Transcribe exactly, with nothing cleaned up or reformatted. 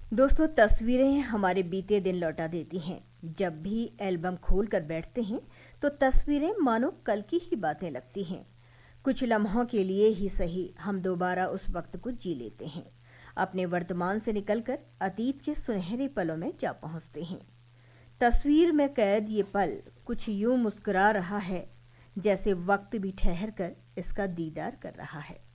दोस्तों, तस्वीरें हमारे बीते दिन लौटा देती हैं। जब भी एल्बम खोल कर बैठते हैं तो तस्वीरें मानो कल की ही बातें लगती हैं। कुछ लम्हों के लिए ही सही हम दोबारा उस वक्त को जी लेते हैं, अपने वर्तमान से निकलकर अतीत के सुनहरे पलों में जा पहुंचते हैं। तस्वीर में कैद ये पल कुछ यूं मुस्कुरा रहा है, जैसे वक्त भी ठहर कर इसका दीदार कर रहा है।